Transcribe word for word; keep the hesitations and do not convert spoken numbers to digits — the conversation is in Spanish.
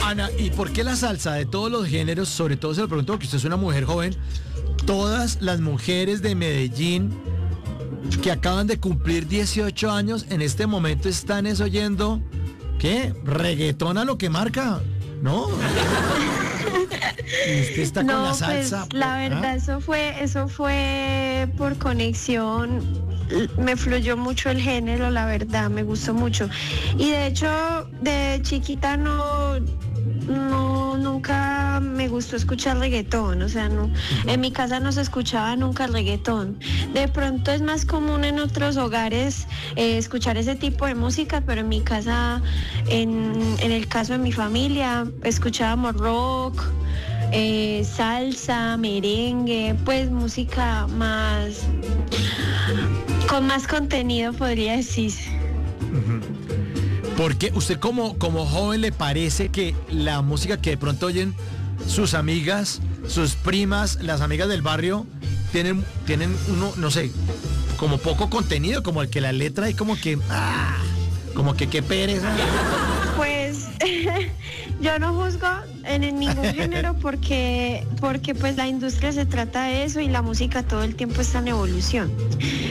Ana, ¿y por qué la salsa de todos los géneros, sobre todo se lo pregunto porque usted es una mujer joven, todas las mujeres de Medellín que acaban de cumplir dieciocho años en este momento están es oyendo, ¿qué? Reggaetón a lo que marca, ¿no? Y usted está no, con la salsa. Pues, la verdad, ¿ah? eso fue, eso fue por conexión. Me fluyó mucho el género, la verdad, me gustó mucho. Y de hecho, de chiquita no, no, nunca me gustó escuchar reggaetón, o sea, no, en mi casa no se escuchaba nunca reggaetón. De pronto es más común en otros hogares eh, escuchar ese tipo de música, pero en mi casa, en, en el caso de mi familia, escuchábamos rock, eh, salsa, merengue, pues música más, con más contenido, podría decirse. Porque usted como, como joven le parece que la música que de pronto oyen sus amigas, sus primas, las amigas del barrio, tienen, tienen uno, no sé, como poco contenido, como el que la letra y como que, ah, como que qué pereza. Pues yo no juzgo en, en ningún género porque, porque pues la industria se trata de eso y la música todo el tiempo está en evolución.